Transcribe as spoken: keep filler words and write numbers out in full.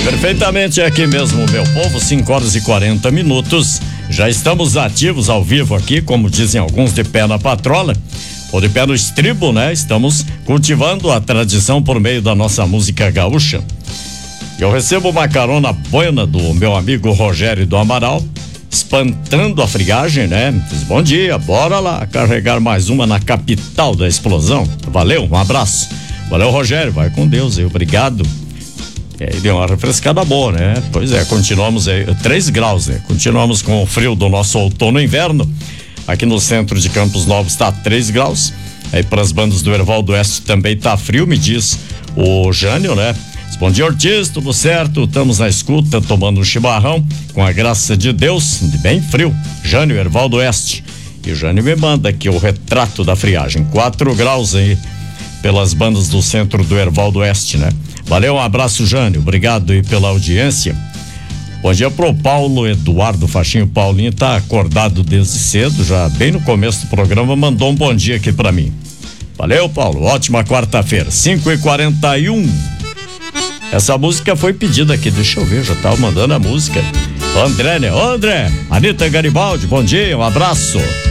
Perfeitamente, é aqui mesmo, meu povo, cinco horas e quarenta minutos. Já estamos ativos ao vivo aqui, como dizem alguns, de pé na patrola ou de pé no estribo, né? Estamos cultivando a tradição por meio da nossa música gaúcha. Eu recebo uma carona buena do meu amigo Rogério do Amaral, espantando a friagem, né? Diz, bom dia, bora lá carregar mais uma na capital da explosão. Valeu, um abraço. Valeu, Rogério, vai com Deus aí, obrigado. E aí deu uma refrescada boa, né? Pois é, continuamos aí, três graus, né? Continuamos com o frio do nosso outono e inverno. Aqui no centro de Campos Novos está três graus. Aí para as bandas do Erval do Oeste também tá frio, me diz o Jânio, né? Bom dia, Ortiz, tudo certo? Estamos na escuta, tomando um chimarrão, com a graça de Deus, bem frio. Jânio, Erval do Oeste. E o Jânio me manda aqui o retrato da friagem, quatro graus aí, pelas bandas do centro do Erval do Oeste, né? Valeu, um abraço, Jânio, obrigado aí pela audiência. Bom dia pro Paulo Eduardo Faxinho. Paulinho tá acordado desde cedo, já bem no começo do programa, mandou um bom dia aqui pra mim. Valeu, Paulo, ótima quarta-feira, cinco e quarenta e um. Essa música foi pedida aqui, deixa eu ver, já tava mandando a música. André, né? Ô, André, Anitta Garibaldi, bom dia, um abraço.